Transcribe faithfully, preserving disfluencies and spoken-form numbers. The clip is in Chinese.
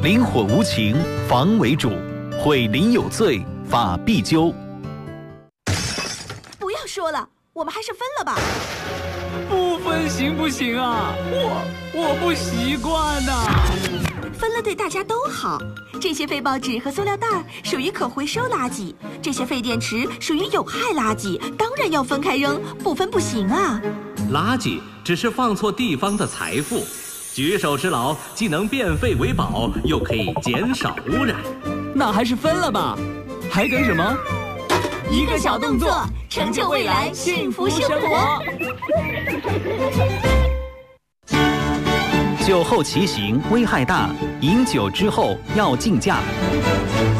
灵火无情，防为主；毁邻有罪，法必究。 不要说了，我们还是分了吧。 不分行不行啊？我我不习惯呐、啊。 分了对大家都好。这些废报纸和塑料袋属于可回收垃圾，这些废电池属于有害垃圾，当然要分开扔，不分不行啊。 垃圾只是放错地方的财富，举手之劳既能变废为宝，又可以减少污染。 那还是分了吧，还等什么？ 一个小动作，成就未来幸福生活。 酒后骑行危害大，饮酒之后要禁驾。